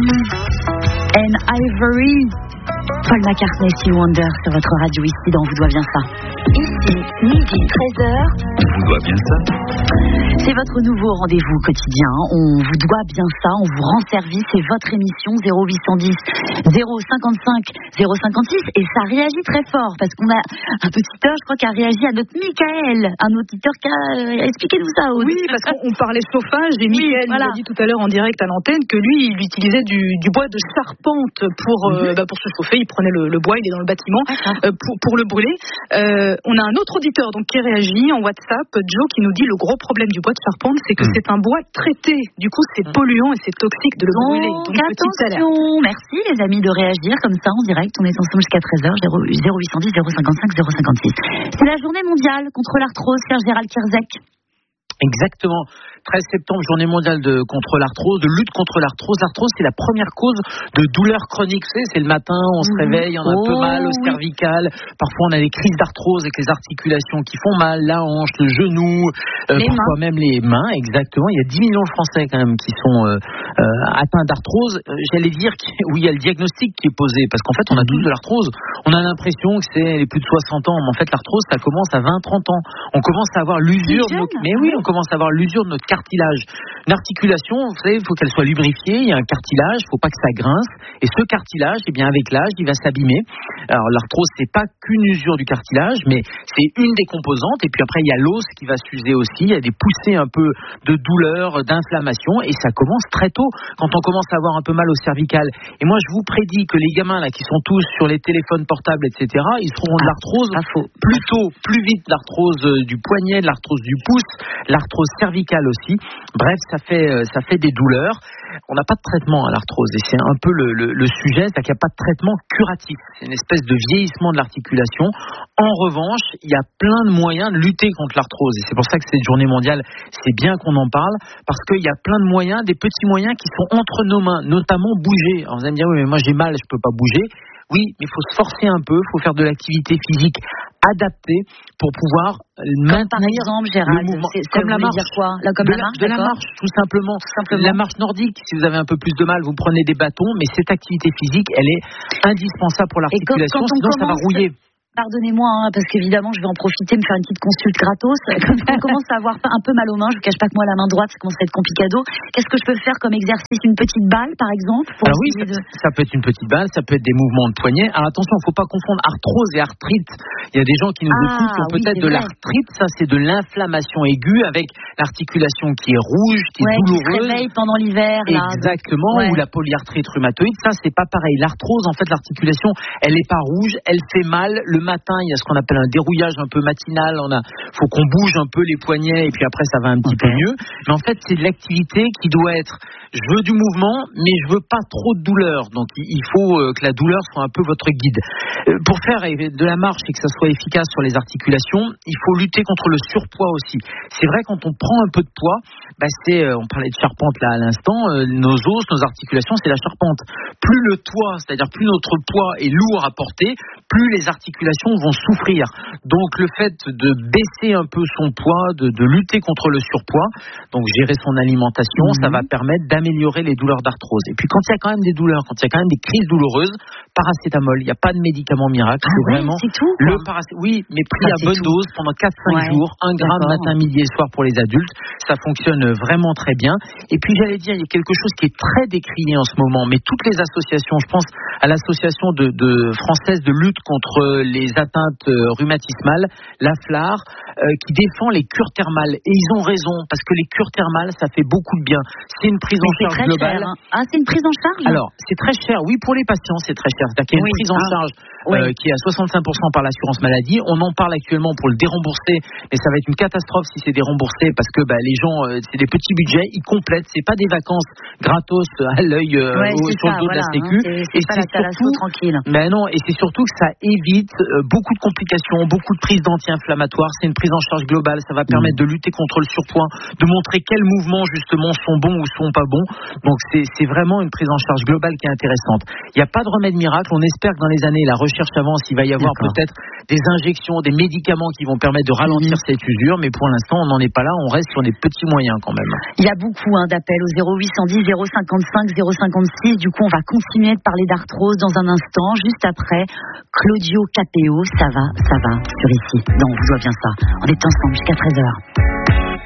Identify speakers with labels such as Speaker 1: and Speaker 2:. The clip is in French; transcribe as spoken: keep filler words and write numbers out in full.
Speaker 1: and Ivory. Paul McCartney, Stevie Wonder sur votre radio ici dans Vous doit bien ça. Ici, midi, treize heures.
Speaker 2: Vous doit bien ça.
Speaker 1: C'est votre nouveau rendez-vous quotidien. On vous doit bien ça, on vous rend service. C'est votre émission zéro huit cent dix zéro cinquante-cinq zéro cinquante-six. Et ça réagit très fort parce qu'on a un auditeur, je crois, qui a réagi à notre Michael. Un auditeur qui a... Expliquez-nous ça, Aude.
Speaker 3: Oui, parce qu'on parlait chauffage et Michael oui, voilà. nous a dit tout à l'heure en direct à l'antenne que lui, il utilisait du, du bois de charpente pour, mm-hmm. euh, bah, pour se chauffer. Il prenait le, le bois, il est dans le bâtiment euh, pour, pour le brûler. Euh, on a un autre auditeur donc, qui réagit en WhatsApp, Joe, qui nous dit le gros problème du bois de charpente, c'est que mmh. c'est un bois traité. Du coup, c'est polluant et c'est toxique de le
Speaker 1: donc,
Speaker 3: brûler. Donc,
Speaker 1: attention. Merci les amis de réagir comme ça en direct. On est ensemble jusqu'à treize heures, zéro huit cent dix zéro cinquante-cinq zéro cinquante-six. C'est la journée mondiale contre l'arthrose, cher Gérald Kierzek.
Speaker 2: Exactement. treize septembre, journée mondiale de, contre l'arthrose, de lutte contre l'arthrose. L'arthrose, c'est la première cause de douleurs chroniques. C'est, c'est le matin, on se réveille, on a un
Speaker 1: oh,
Speaker 2: peu mal au
Speaker 1: oui.
Speaker 2: cervical. Parfois, on a des crises d'arthrose avec les articulations qui font mal, la hanche, le genou, euh, parfois mains. Même les mains. Exactement. Il y a dix millions de Français quand même qui sont euh, euh, atteints d'arthrose. Euh, j'allais dire que oui, il y a le diagnostic qui est posé parce qu'en fait, on a tous de l'arthrose. On a l'impression que c'est les plus de soixante ans, mais en fait, l'arthrose, ça commence à vingt trente ans. On commence à avoir l'usure. De nos... Mais oui, on commence à avoir l'usure de notre cartilage. Une articulation, vous savez, il faut qu'elle soit lubrifiée, il y a un cartilage, il ne faut pas que ça grince. Et ce cartilage, eh bien, avec l'âge, il va s'abîmer. Alors, l'arthrose, c'est pas qu'une usure du cartilage, mais c'est une des composantes. Et puis après, il y a l'os qui va s'user aussi. Il y a des poussées un peu de douleur, d'inflammation. Et ça commence très tôt, quand on commence à avoir un peu mal au cervical. Et moi, je vous prédis que les gamins, là, qui sont tous sur les téléphones portables, et cetera, ils seront de l'arthrose plus tôt, plus vite, l'arthrose du poignet, de l'arthrose du pouce, l'arthrose cervicale aussi. Bref, ça fait, ça fait des douleurs. On n'a pas de traitement à l'arthrose et c'est un peu le, le, le sujet, c'est qu'il n'y a pas de traitement curatif. C'est une espèce de vieillissement de l'articulation. En revanche, il y a plein de moyens de lutter contre l'arthrose et c'est pour ça que cette journée mondiale, c'est bien qu'on en parle parce qu'il y a plein de moyens, des petits moyens qui sont entre nos mains, notamment bouger. Alors vous allez me dire, oui, mais moi j'ai mal, je ne peux pas bouger. Oui, mais il faut se forcer un peu, il faut faire de l'activité physique adaptée pour pouvoir
Speaker 1: comme
Speaker 2: maintenir
Speaker 1: par exemple, Gérald,
Speaker 2: le mouvement.
Speaker 1: C'est,
Speaker 2: comme la marche.
Speaker 1: Dire quoi Là, comme
Speaker 2: de
Speaker 1: la marche,
Speaker 2: de la marche, tout simplement. tout simplement. La marche nordique, si vous avez un peu plus de mal, vous prenez des bâtons, mais cette activité physique, elle est indispensable pour l'articulation,
Speaker 1: quand, quand
Speaker 2: sinon
Speaker 1: commence...
Speaker 2: ça va rouiller.
Speaker 1: Pardonnez-moi, hein, parce qu'évidemment, je vais en profiter, me faire une petite consulte gratos. Quand on commence à avoir un peu mal aux mains, je ne vous cache pas que moi, la main droite, ça commence à être complicado. Qu'est-ce que je peux faire comme exercice? Une petite balle, par exemple pour
Speaker 2: Alors oui, ça,
Speaker 1: de...
Speaker 2: ça peut être une petite balle, ça peut être des mouvements de poignet. Alors attention, il ne faut pas confondre arthrose et arthrite. Il y a des gens qui nous
Speaker 1: ah,
Speaker 2: écoutent qui ont
Speaker 1: oui,
Speaker 2: peut-être de l'arthrite. Ça, c'est de l'inflammation aiguë avec l'articulation qui est rouge, qui
Speaker 1: ouais,
Speaker 2: est douloureuse.
Speaker 1: Qui se réveille pendant l'hiver. Là,
Speaker 2: Exactement,
Speaker 1: donc... ouais.
Speaker 2: ou la polyarthrite rhumatoïde. Ça, c'est pas pareil. L'arthrose, en fait, l'articulation, elle n'est pas rouge, elle fait mal. Le matin, il y a ce qu'on appelle un dérouillage un peu matinal, on a, faut qu'on bouge un peu les poignets et puis après ça va un petit okay. peu mieux. Mais en fait, c'est de l'activité qui doit être, je veux du mouvement, mais je veux pas trop de douleur. Donc il faut que la douleur soit un peu votre guide. Pour faire de la marche et que ça soit efficace sur les articulations, il faut lutter contre le surpoids aussi. C'est vrai, quand on prend un peu de poids, bah c'est, on parlait de charpente là à l'instant, nos os, nos articulations, c'est la charpente. Plus le toit, c'est-à-dire plus notre poids est lourd à porter, plus les articulations vont souffrir. Donc le fait de baisser un peu son poids, de, de lutter contre le surpoids, donc gérer son alimentation, mmh. ça va permettre d'améliorer les douleurs d'arthrose. Et puis quand il y a quand même des douleurs, quand il y a quand même des crises douloureuses, paracétamol, il n'y a pas de médicament miracle,
Speaker 1: ah
Speaker 2: c'est
Speaker 1: oui,
Speaker 2: vraiment
Speaker 1: c'est tout,
Speaker 2: le paracétamol. Oui, mais pris ah, à bonne tout. dose pendant quatre cinq ouais. jours, un gramme D'accord. matin, midi et soir pour les adultes, ça fonctionne vraiment très bien. Et puis j'allais dire, il y a quelque chose qui est très décrié en ce moment, mais toutes les associations, je pense à l'association de, de française de lutte contre les atteintes rhumatismales, la F L A R, euh, qui défend les cures thermales. Et ils ont raison, parce que les cures thermales, ça fait beaucoup de bien. C'est une prise
Speaker 1: Mais
Speaker 2: en charge globale.
Speaker 1: Cher, hein. Ah, c'est une prise en charge?
Speaker 2: Alors, c'est très cher. Oui, pour les patients, c'est très cher. C'est-à-dire qu'il y a une oui. prise en ah. charge euh, oui. qui est à soixante-cinq pour cent par l'assurance maladie. On en parle actuellement pour le dérembourser, mais ça va être une catastrophe si c'est déremboursé, parce que bah, les gens, euh, c'est des petits budgets, ils complètent. C'est pas des vacances gratos à l'œil euh,
Speaker 1: ouais,
Speaker 2: au, sur
Speaker 1: ça,
Speaker 2: le dos
Speaker 1: voilà,
Speaker 2: de la Sécu.
Speaker 1: Hein, c'est, c'est
Speaker 2: et
Speaker 1: pas
Speaker 2: c'est
Speaker 1: la
Speaker 2: surtout,
Speaker 1: tranquille.
Speaker 2: Mais non, et c'est surtout que ça évite euh, beaucoup de complications, beaucoup de prises d'anti-inflammatoires. C'est une prise en charge globale. Ça va permettre mmh. de lutter contre le surpoids, de montrer quels mouvements justement sont bons ou sont pas bons. Donc c'est, c'est vraiment une prise en charge globale qui est intéressante. Il n'y a pas de remède miracle. On espère que dans les années, la recherche recherche avance, il va y avoir D'accord. peut-être des injections, des médicaments qui vont permettre de ralentir mmh. cette usure, mais pour l'instant, on n'en est pas là, on reste sur des petits moyens quand même.
Speaker 1: Il y a beaucoup hein, d'appels au zéro huit cent dix, zéro cinquante-cinq, zéro cinquante-six. Du coup, on va continuer de parler d'arthrose dans un instant, juste après Claudio Capéo. Ça va, ça va, sur ici. Donc, on vous doit bien ça. On est ensemble jusqu'à treize heures.